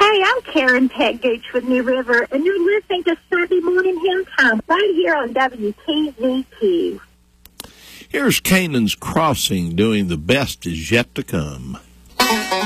Hey, I'm Karen Peg Gooch with New River, and you're listening to Sunday Morning Hymn Time right here on WTVQ. Here's Canaan's Crossing doing The Best Is Yet to Come.